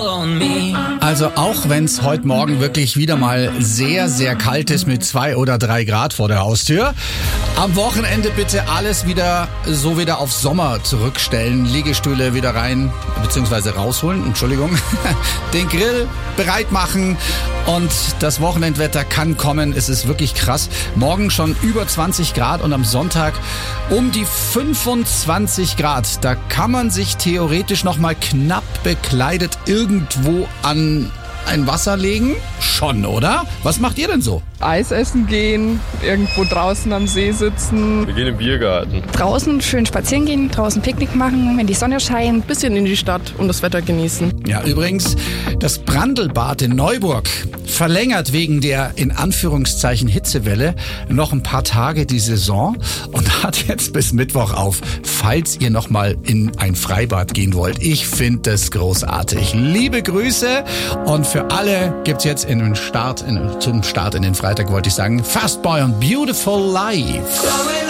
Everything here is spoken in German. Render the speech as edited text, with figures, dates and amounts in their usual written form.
Also auch wenn es heute Morgen wirklich wieder mal sehr, sehr kalt ist mit 2 oder 3 Grad vor der Haustür, am Wochenende bitte alles wieder auf Sommer zurückstellen, Liegestühle wieder rein, beziehungsweise rausholen, den Grill bereit machen und das Wochenendwetter kann kommen, es ist wirklich krass. Morgen schon über 20 Grad und am Sonntag um die 25 Grad. Da kann man sich theoretisch noch mal knapp bekleidet irgendwo an ein Wasser legen? Schon, oder? Was macht ihr denn so? Eis essen gehen, irgendwo draußen am See sitzen. Wir gehen im Biergarten. Draußen schön spazieren gehen, draußen Picknick machen, wenn die Sonne scheint. Bisschen in die Stadt und das Wetter genießen. Ja, übrigens, das Brandlbad in Neuburg verlängert wegen der in Anführungszeichen Hitzewelle noch ein paar Tage die Saison und hat jetzt bis Mittwoch auf, falls ihr noch mal in ein Freibad gehen wollt. Ich finde das großartig. Liebe Grüße und für alle gibt's jetzt zum Start in den Freitag, wollte ich sagen, Fastboy und Beautiful Life.